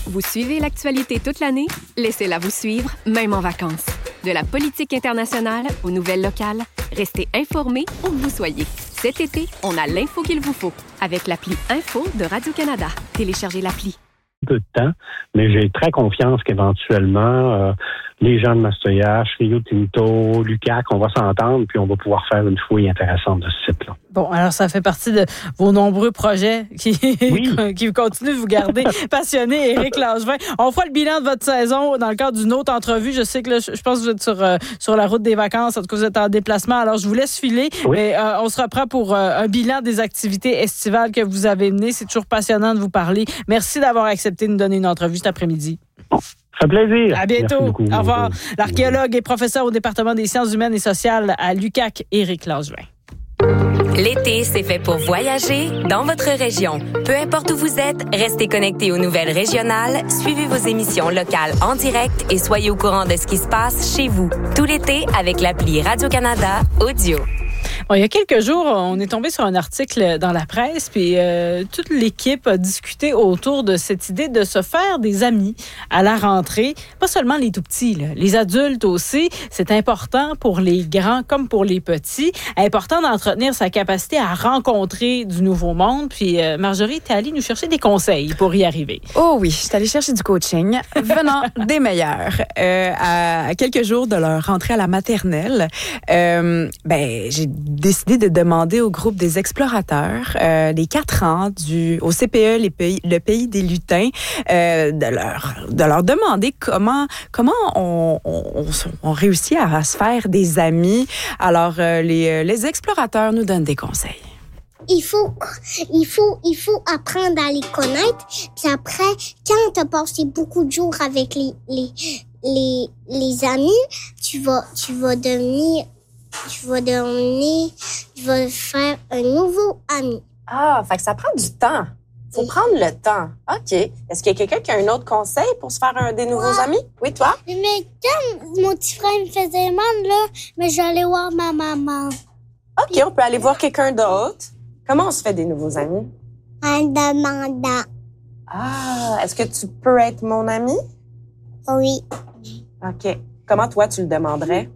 Vous suivez l'actualité toute l'année? Laissez-la vous suivre, même en vacances. De la politique internationale aux nouvelles locales, restez informés où que vous soyez. Cet été, on a l'info qu'il vous faut avec l'appli Info de Radio-Canada. Téléchargez l'appli. Peu de temps, mais j'ai très confiance qu'éventuellement, les gens de Mastoyache, Rio Tinto, Lucac, on va s'entendre puis on va pouvoir faire une fouille intéressante de ce site-là. Bon, alors ça fait partie de vos nombreux projets qui continuent de vous garder passionné, Éric Langevin. On fera le bilan de votre saison dans le cadre d'une autre entrevue. Je sais que là, je pense que vous êtes sur la route des vacances. En tout cas, vous êtes en déplacement. Alors, je vous laisse filer. Oui. Mais on se reprend pour un bilan des activités estivales que vous avez menées. C'est toujours passionnant de vous parler. Merci d'avoir accepté de nous donner une entrevue cet après-midi. Bon. Ça fait plaisir. À bientôt. Au revoir. L'archéologue et professeur au département des sciences humaines et sociales à l'UQAC, Éric Langevin. L'été, c'est fait pour voyager dans votre région. Peu importe où vous êtes, restez connectés aux nouvelles régionales, suivez vos émissions locales en direct et soyez au courant de ce qui se passe chez vous. Tout l'été avec l'appli Radio-Canada Audio. Bon, il y a quelques jours, on est tombé sur un article dans la presse, puis toute l'équipe a discuté autour de cette idée de se faire des amis à la rentrée. Pas seulement les tout-petits, là, les adultes aussi. C'est important pour les grands comme pour les petits. Important d'entretenir sa capacité à rencontrer du nouveau monde. Puis Marjorie, t'es allée nous chercher des conseils pour y arriver. Oh oui, je suis allée chercher du coaching venant des meilleurs. À quelques jours de leur rentrée à la maternelle, j'ai décidé de demander au groupe des explorateurs, les 4 ans au CPE, le pays des lutins, de leur demander comment on réussit à se faire des amis. Alors, les explorateurs nous donnent des conseils. Il faut apprendre à les connaître. Puis après, quand tu as passé beaucoup de jours avec les amis, tu vas faire un nouveau ami. Ah, fait que ça prend du temps. Faut prendre le temps. OK. Est-ce qu'il y a quelqu'un qui a un autre conseil pour se faire des nouveaux amis? Oui, toi? Mais quand mon petit frère me faisait mal, là, mais j'allais voir ma maman. OK, on peut aller voir quelqu'un d'autre. Comment on se fait des nouveaux amis? En demandant. Ah, est-ce que tu peux être mon ami? Oui. OK. Comment toi, tu le demanderais?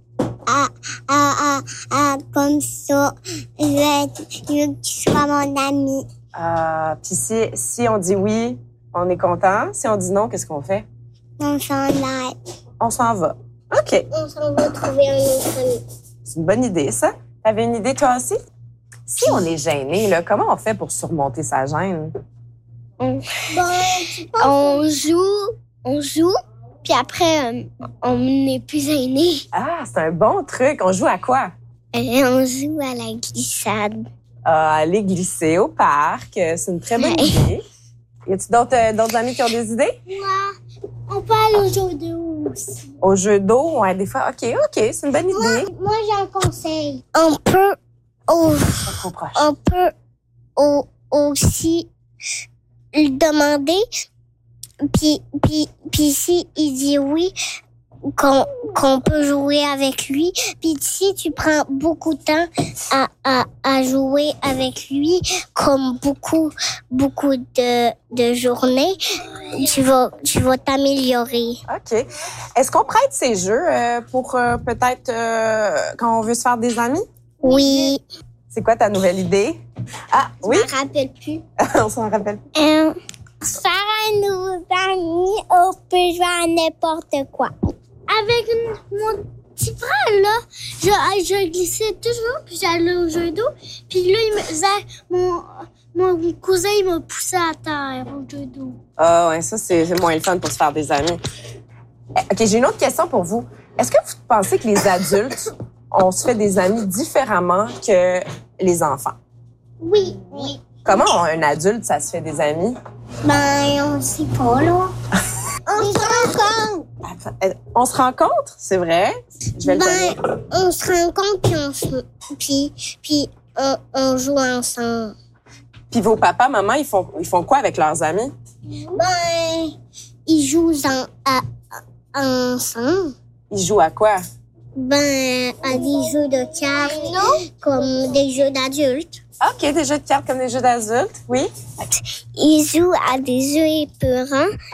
Comme ça, je veux qu'il soit mon ami. Puis si on dit oui, on est content. Si on dit non, qu'est-ce qu'on fait? On s'en va. On s'en va. OK. On s'en va trouver un autre ami. C'est une bonne idée, ça. T'avais une idée, toi aussi? Si on est gêné, là, comment on fait pour surmonter sa gêne? On joue. Puis après, on n'est plus gêné. Ah, c'est un bon truc. On joue à quoi? On joue à la glissade. Aller glisser au parc. C'est une très bonne idée. Y a-tu d'autres amis qui ont des idées? Ouais. On peut aller au jeu d'eau aussi. Au jeu d'eau? Ouais, des fois. OK, c'est une bonne idée. Moi, j'ai un conseil. On peut aussi lui demander. Puis si il dit oui, qu'on peut jouer avec lui. Puis si tu prends beaucoup de temps à jouer avec lui, comme beaucoup de journées, tu vas t'améliorer. OK. Est-ce qu'on prête ces jeux pour peut-être quand on veut se faire des amis? Oui. C'est quoi ta nouvelle idée? Ah, oui? Je me rappelle plus. On s'en rappelle plus. Faire un nouveau ami, on peut jouer à n'importe quoi. Avec mon petit frère, là, je glissais toujours, puis j'allais au jeu d'eau. Puis là, mon cousin, il m'a poussé à terre au jeu d'eau. Ah ouais, ça, c'est moins le fun pour se faire des amis. OK, j'ai une autre question pour vous. Est-ce que vous pensez que les adultes, on se fait des amis différemment que les enfants? Oui. Comment un adulte, ça se fait des amis? On sait pas, là. On se rencontre. On se rencontre, c'est vrai? Je vais le donner. On se rencontre, puis on joue ensemble. Puis vos papas, maman, ils font quoi avec leurs amis? Ils jouent ensemble. Ils jouent à quoi? À des jeux de cartes, comme des jeux d'adultes. OK, des jeux de cartes comme des jeux d'adultes, oui. Ils jouent à des jeux épeurants